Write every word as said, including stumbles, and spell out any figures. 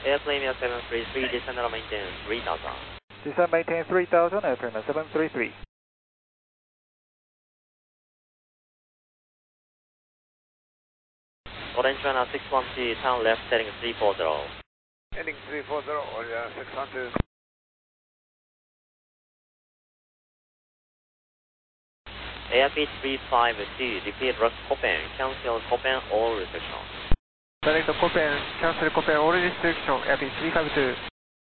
Airplane seven three three, descend and maintain three thousand. Descend maintain three thousand, airplane seven three three. Orange one six one two, turn left, heading three four zero. Heading three four zero, Orange six one two. Airbus three five two, repeat rock Copen, cancel Copen, all restriction. Direct Copen, cancel Copen, all restriction, Airbus three five two.